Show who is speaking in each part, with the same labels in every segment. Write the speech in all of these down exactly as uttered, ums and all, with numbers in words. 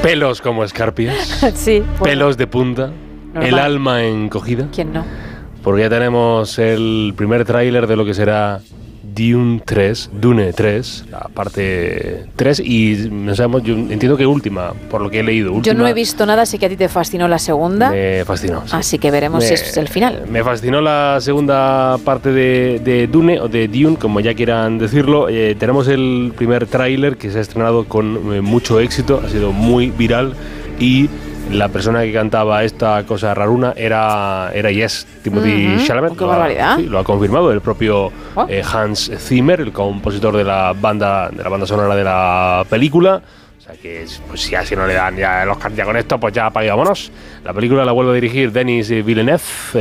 Speaker 1: Pelos como escarpias.
Speaker 2: Sí. Bueno.
Speaker 1: Pelos de punta. Normal. El alma encogida.
Speaker 2: ¿Quién no?
Speaker 1: Porque ya tenemos el primer tráiler de lo que será Dune tres, Dune tres, la parte tres, y no sabemos, yo entiendo que última, por lo que he leído. Última,
Speaker 2: yo no he visto nada, así que a ti te fascinó la segunda.
Speaker 1: Me fascinó. Sí.
Speaker 2: Así que veremos
Speaker 1: me,
Speaker 2: si es el final.
Speaker 1: Me fascinó la segunda parte de, de Dune, o de Dune, como ya quieran decirlo. Eh, tenemos el primer tráiler que se ha estrenado con eh, mucho éxito, ha sido muy viral, y la persona que cantaba esta cosa raruna era, era Yes, Timothy uh-huh. Chalamet.
Speaker 2: ¡Qué barbaridad!
Speaker 1: Sí, lo ha confirmado el propio
Speaker 2: oh.
Speaker 1: eh, Hans Zimmer, el compositor de la banda de la banda sonora de la película. O sea que, pues ya si no le dan ya el Oscar ya con esto, pues ya apagámonos. La película la vuelve a dirigir Denis Villeneuve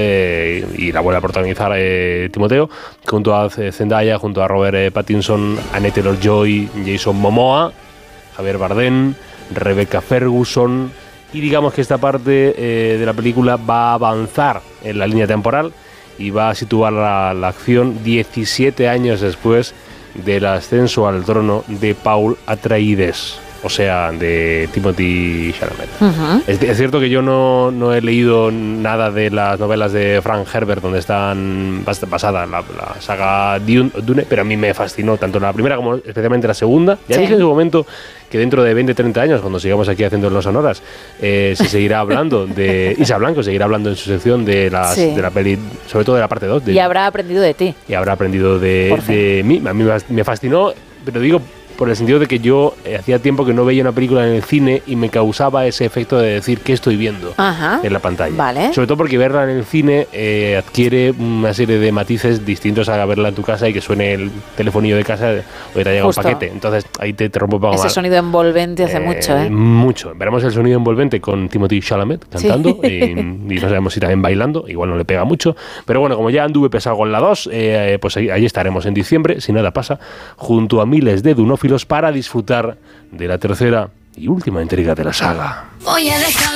Speaker 1: eh, y la vuelve a protagonizar eh, Timoteo, junto a Zendaya, junto a Robert eh, Pattinson, Anya Taylor-Joy, Jason Momoa, Javier Bardem, Rebecca Ferguson. Y digamos que esta parte eh, de la película va a avanzar en la línea temporal y va a situar la, la acción diecisiete años después del ascenso al trono de Paul Atreides, o sea, de Timothy Chalamet. Uh-huh. Es, es cierto que yo no, no he leído nada de las novelas de Frank Herbert donde están basada la, la saga Dune, Dune, pero a mí me fascinó tanto la primera como especialmente la segunda. Ya sí. dije en su momento que dentro de veinte, treinta años, cuando sigamos aquí haciendo los sonoras, eh, se seguirá hablando de Isa Blanco, seguirá hablando en su sección de, las, sí. de la peli, sobre todo de la parte dos. De,
Speaker 2: y habrá aprendido de ti.
Speaker 1: Y habrá aprendido de, de mí. A mí me fascinó, pero digo, por el sentido de que yo eh, hacía tiempo que no veía una película en el cine y me causaba ese efecto de decir qué estoy viendo
Speaker 2: Ajá.
Speaker 1: en la pantalla.
Speaker 2: Vale.
Speaker 1: Sobre todo porque verla en el cine eh, adquiere una serie de matices distintos a verla en tu casa y que suene el telefonillo de casa o que te ha llegado un paquete. Entonces ahí te, te rompo un poco
Speaker 2: Ese
Speaker 1: mal.
Speaker 2: sonido envolvente hace eh, mucho, ¿eh?
Speaker 1: Mucho. Veremos el sonido envolvente con Timothy Chalamet cantando sí. y, y no sabemos si también bailando. Igual no le pega mucho. Pero bueno, como ya anduve pesado con la dos, eh, pues ahí, ahí estaremos en diciembre, si nada pasa, junto a miles de dunófilos para disfrutar de la tercera y última entrega de la saga. Oye, deja